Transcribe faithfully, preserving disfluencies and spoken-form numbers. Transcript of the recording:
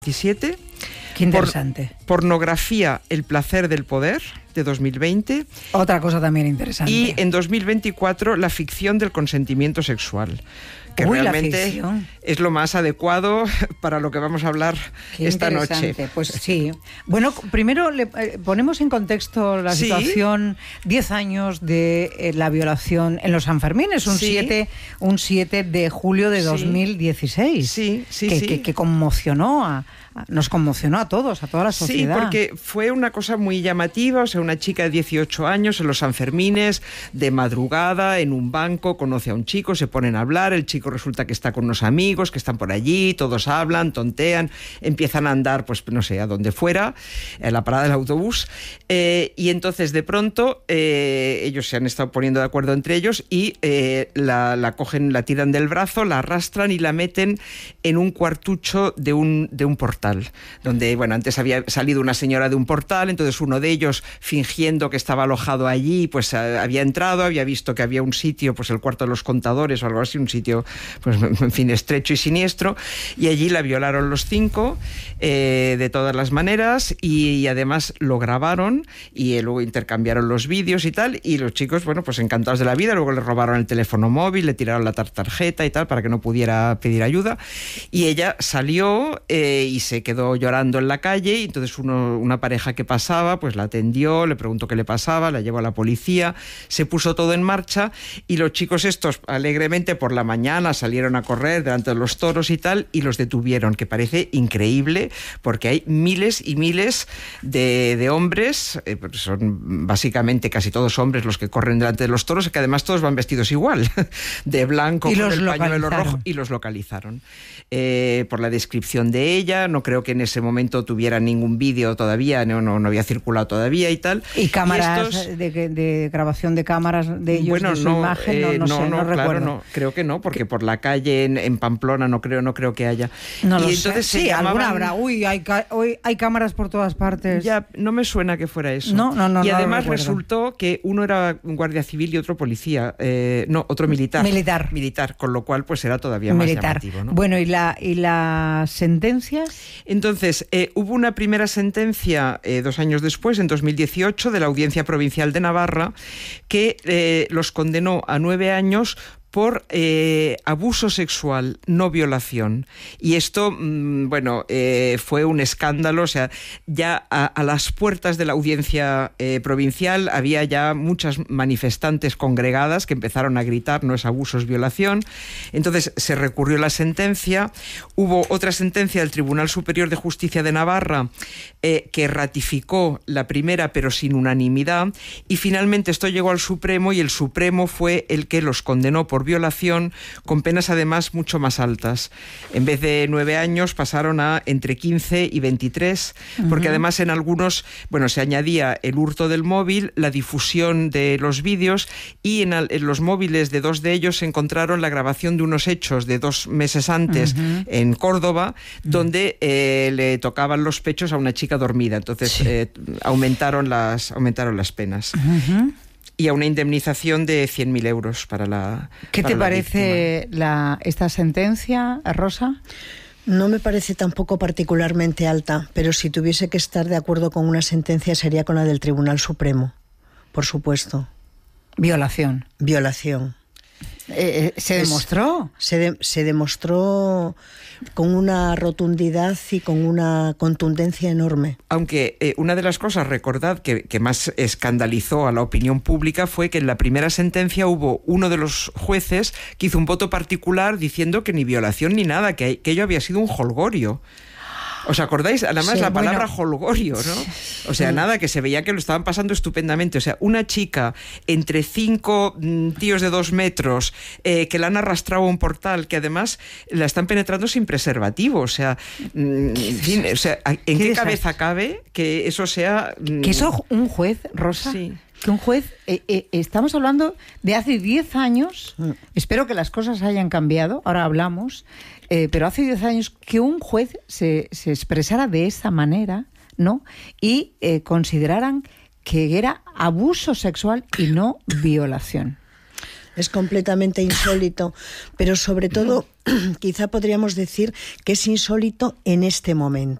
diecisiete. Qué interesante. Por, pornografía, el placer del poder, de dos mil veinte. Otra cosa también interesante. Y en dos mil veinticuatro, la ficción del consentimiento sexual. Que Uy, realmente es lo más adecuado para lo que vamos a hablar Qué esta noche. Pues sí. Bueno, primero le eh, ponemos en contexto la ¿Sí? situación, diez años de eh, la violación en los Sanfermines, un, ¿Sí? siete, un siete de julio de dos mil dieciséis. Sí, sí, que, sí. Que, que conmocionó a, a, nos conmocionó a todos, a toda la sociedad. Sí, porque fue una cosa muy llamativa, o sea, una chica de dieciocho años en los Sanfermines, de madrugada, en un banco, conoce a un chico, se ponen a hablar, el chico resulta que está con unos amigos que están por allí, todos hablan, tontean, empiezan a andar, pues no sé, a donde fuera, en la parada del autobús, eh, y entonces de pronto eh, ellos se han estado poniendo de acuerdo entre ellos y eh, la, la cogen, la tiran del brazo, la arrastran y la meten en un cuartucho de un, de un portal, donde, bueno, antes había salido una señora de un portal, entonces uno de ellos, fingiendo que estaba alojado allí, pues había entrado, había visto que había un sitio, pues el cuarto de los contadores o algo así, un sitio, pues en fin, estrecho y siniestro, y allí la violaron los cinco, eh, de todas las maneras, y, y además lo grabaron, y eh, luego intercambiaron los vídeos y tal, y los chicos, bueno, pues encantados de la vida, luego le robaron el teléfono móvil, le tiraron la tarjeta y tal, para que no pudiera pedir ayuda, y ella salió eh, y se quedó llorando en la calle, y entonces uno, una pareja que pasaba, pues la atendió, le preguntó qué le pasaba, la llevó a la policía, se puso todo en marcha, y los chicos estos, alegremente por la mañana, salieron a correr delante de los toros y tal, y los detuvieron, que parece increíble, porque hay miles y miles de, de hombres, eh, son básicamente casi todos hombres los que corren delante de los toros, que además todos van vestidos igual, de blanco, y con los el pañuelo rojo, localizaron. y los localizaron. Eh, por la descripción de ella, no creo que en ese momento tuviera ningún vídeo todavía, no, no, no había circulado todavía y tal. Y cámaras y estos, de, de grabación de cámaras de ellos, bueno, de su no, imagen, no, eh, no, no, sé, no, no claro, recuerdo. no, creo que no, porque por la calle en, en Pamplona no creo, no creo que haya. No y lo entonces sé. se Sí, llamaban... alguna habrá. Uy, hay, hoy hay cámaras por todas partes. Ya, no me suena que fuera eso. No, no, no. Y no además lo resultó que uno era un guardia civil y otro policía, eh, no, otro militar. Militar. Militar, con lo cual pues era todavía más Militar. llamativo, ¿no? Bueno, ¿y la y las sentencias? Entonces, eh, hubo una primera sentencia eh, dos años después, en dos mil dieciocho, de la Audiencia Provincial de Navarra, que eh, los condenó a nueve años por eh, abuso sexual, no violación. Y esto, mmm, bueno, eh, fue un escándalo, o sea, ya a, a las puertas de la audiencia eh, provincial había ya muchas manifestantes congregadas que empezaron a gritar, no es abuso, es violación. Entonces se recurrió la sentencia, hubo otra sentencia del Tribunal Superior de Justicia de Navarra eh, que ratificó la primera pero sin unanimidad, y finalmente esto llegó al Supremo, y el Supremo fue el que los condenó por violación, con penas además mucho más altas. En vez de nueve años pasaron a entre quince y veintitrés, uh-huh. porque además en algunos, bueno, se añadía el hurto del móvil, la difusión de los vídeos, y en, en los móviles de dos de ellos se encontraron la grabación de unos hechos de dos meses antes uh-huh. en Córdoba, uh-huh. donde eh, le tocaban los pechos a una chica dormida. Entonces sí. eh, aumentaron las, aumentaron las penas. Uh-huh. Y a una indemnización de cien mil euros para la ¿Qué para te la parece la, esta sentencia, Rosa? No me parece tampoco particularmente alta, pero si tuviese que estar de acuerdo con una sentencia sería con la del Tribunal Supremo, por supuesto. Violación. Violación. Eh, ¿Se es, demostró? Se, de, se demostró con una rotundidad y con una contundencia enorme. Aunque eh, una de las cosas, recordad, que, que más escandalizó a la opinión pública fue que en la primera sentencia hubo uno de los jueces que hizo un voto particular diciendo que ni violación ni nada, que, que ello había sido un holgorio. ¿Os acordáis? Además, sí, la palabra bueno, holgorio, ¿no? O sea, sí. nada, que se veía que lo estaban pasando estupendamente. O sea, una chica entre cinco mm, tíos de dos metros eh, que la han arrastrado a un portal, que además la están penetrando sin preservativo. O sea, mm, en fin, o sea, ¿en qué, qué cabeza cabe que eso sea...? Mm, que eso un juez, Rosa... Sí. Que un juez, eh, eh, estamos hablando de hace diez años, mm. espero que las cosas hayan cambiado, ahora hablamos, eh, pero hace diez años que un juez se, se expresara de esa manera, ¿no? Y eh, consideraran que era abuso sexual y no violación. Es completamente insólito, pero sobre todo quizá podríamos decir que es insólito en este momento.